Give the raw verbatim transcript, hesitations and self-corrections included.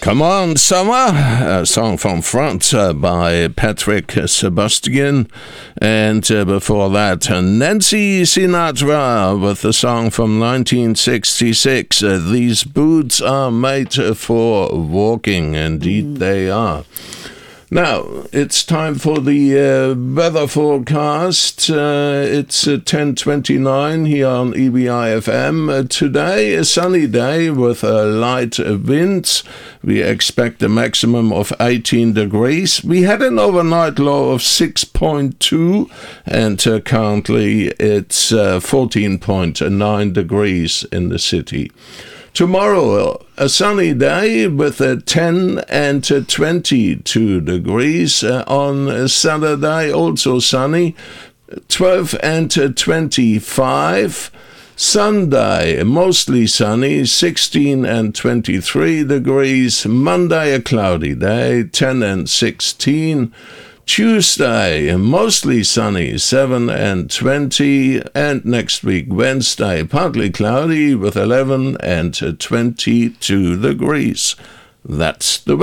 Come On Summer, a song from France uh, by Patrick Sebastian, and uh, before that uh, Nancy Sinatra with the song from nineteen sixty-six, uh, These Boots Are Made for Walking. Indeed mm. they are. Now, it's time for the uh, weather forecast. Uh, it's uh, ten twenty-nine here on E B I F M. Uh, today, a sunny day with a light wind. We expect a maximum of eighteen degrees. We had an overnight low of six point two, and uh, currently it's uh, fourteen point nine degrees in the city. Tomorrow, a sunny day with a ten and twenty-two degrees. Uh, on Saturday, also sunny, twelve and twenty-five. Sunday, mostly sunny, sixteen and twenty-three degrees. Monday, a cloudy day, ten and sixteen. Tuesday, mostly sunny, seven and twenty, and next week, Wednesday, partly cloudy with eleven and twenty-two degrees. That's the weather.